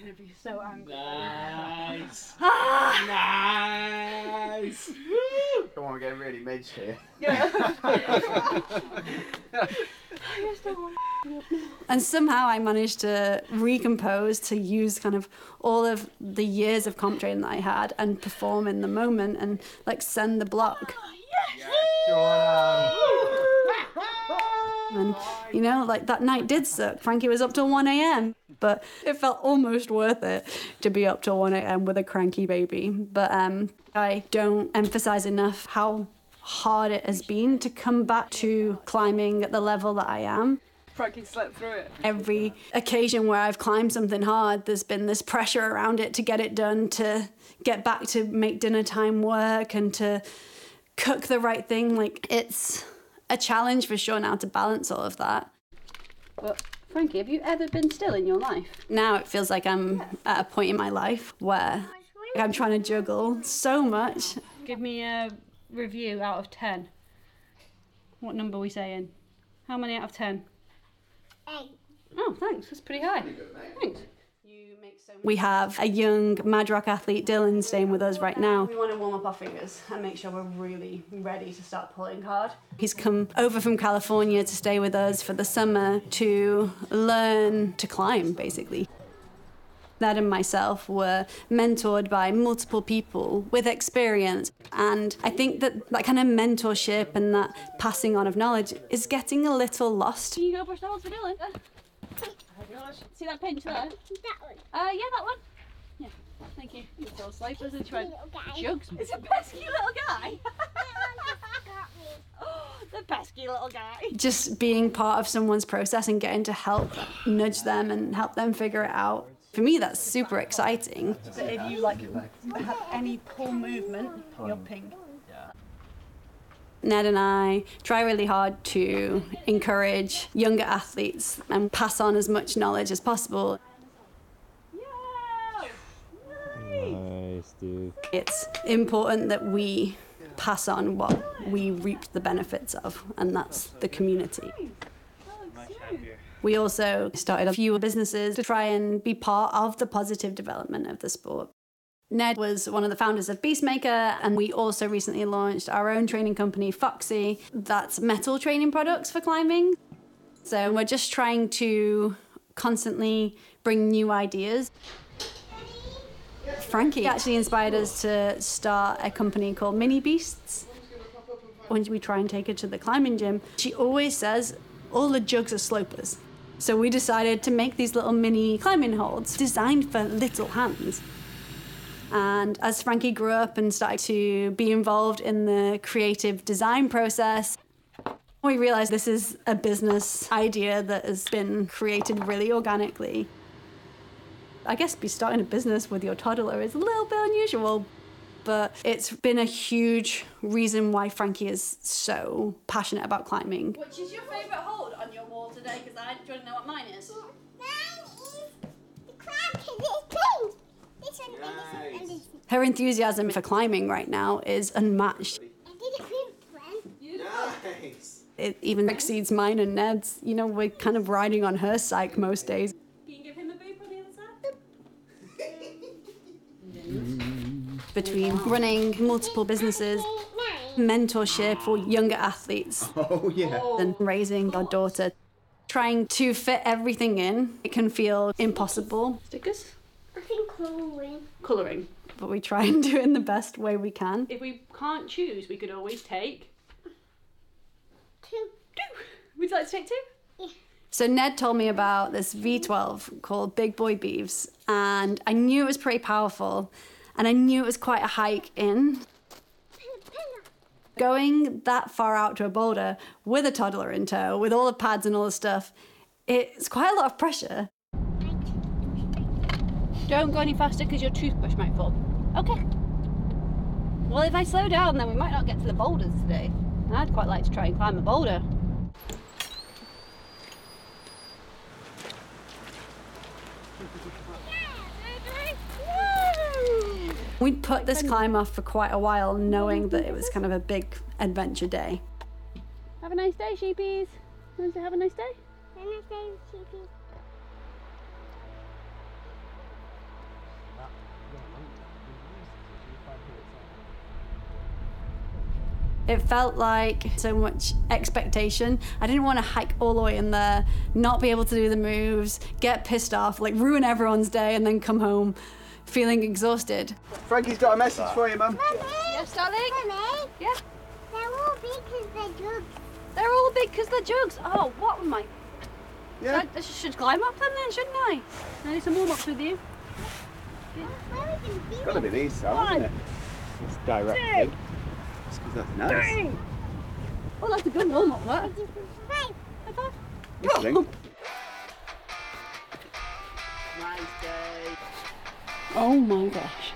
going to be so angry. Nice. Nice. Come on, we're getting really midge here. And somehow I managed to recompose, to use kind of all of the years of comp training that I had and perform in the moment and like send the block. And you know, like that night did suck. Frankie was up till 1 a.m. but it felt almost worth it to be up till 1 a.m. with a cranky baby. But I don't emphasize enough how hard it has been to come back to climbing at the level that I am. Frankie slept through it. Every occasion where I've climbed something hard, there's been this pressure around it to get it done, to get back to make dinner time work and to cook the right thing. Like, it's a challenge for sure now to balance all of that. But Frankie, have you ever been still in your life? Now it feels like I'm at a point in my life where I'm trying to juggle so much. Give me a review out of 10. What number are we saying? How many out of 10? 8. Oh, thanks. That's pretty high. Thanks. We have a young Mad Rock athlete, Dylan, staying with us right now. We want to warm up our fingers and make sure we're really ready to start pulling hard. He's come over from California to stay with us for the summer to learn to climb, basically. Ned and myself were mentored by multiple people with experience, and I think that that kind of mentorship and that passing on of knowledge is getting a little lost. Can you go brush the holes for Dylan? See that pinch there? That one. Yeah, that one. Yeah, thank you. He's so slippers and trying jugs. It's a pesky little guy. Oh, the pesky little guy. Just being part of someone's process and getting to help nudge them and help them figure it out. For me, that's super exciting. So if you like have any pull movement, you're ping. Ned and I try really hard to encourage younger athletes and pass on as much knowledge as possible. Yeah! Nice, dude. It's important that we pass on what we reap the benefits of, and that's the community. We also started a few businesses to try and be part of the positive development of the sport. Ned was one of the founders of Beastmaker, and we also recently launched our own training company, Foxy, that's metal training products for climbing. So we're just trying to constantly bring new ideas. Frankie actually inspired us to start a company called Mini Beasts. When we try and take her to the climbing gym, she always says all the jugs are slopers. So we decided to make these little mini climbing holds designed for little hands. And as Frankie grew up and started to be involved in the creative design process, we realized this is a business idea that has been created really organically. I guess be starting a business with your toddler is a little bit unusual, but it's been a huge reason why Frankie is so passionate about climbing. Which is your favourite hold on your wall today? Because I don't know what mine is. Mine is the crab because it's pink. This one and this one and this one. Her enthusiasm for climbing right now is unmatched. I did a pink one. Nice. It even exceeds mine and Ned's. You know, we're kind of riding on her psyche most days. Can you give him a boop on the other side? Between running multiple businesses, mentorship for younger athletes, Oh, yeah. and raising our daughter, trying to fit everything in, it can feel impossible. Stickers? I think colouring. Colouring. But we try and do it in the best way we can. If we can't choose, we could always take 2. 2. Would you like to take 2? So Ned told me about this V12 called Big Boy Beeves, and I knew it was pretty powerful, and I knew it was quite a hike in. Going that far out to a boulder with a toddler in tow, with all the pads and all the stuff, it's quite a lot of pressure. Don't go any faster because your toothbrush might fall. Okay. Well, if I slow down, then we might not get to the boulders today. I'd quite like to try and climb a boulder. We'd put this climb off for quite a while, knowing that it was kind of a big adventure day. Have a nice day, sheepies. Want to have a nice day? Then I say sheepy. It felt like so much expectation. I didn't want to hike all the way in there, not be able to do the moves, get pissed off, like ruin everyone's day, and then come home feeling exhausted. Frankie's got a message for you, Mum. Mummy. Yes, darling? Mummy. Yeah. They're all big because they're jugs. They're all big because they're jugs. Oh, what am I? Yeah. I should climb up them then, shouldn't I? I need some warm-ups with you. Where we can see It's gotta be them. these, so, isn't it? It's directed. Just 'cause that's nice. Well, that's a good warm-up, that. Right. You think? Nice day. Oh my gosh.